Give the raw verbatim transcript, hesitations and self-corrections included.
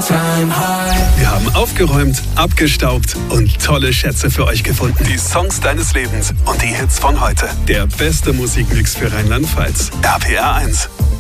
all-time high. Wir haben aufgeräumt, abgestaubt und tolle Schätze für euch gefunden. Die Songs deines Lebens und die Hits von heute. Der beste Musikmix für Rheinland-Pfalz. R P R eins.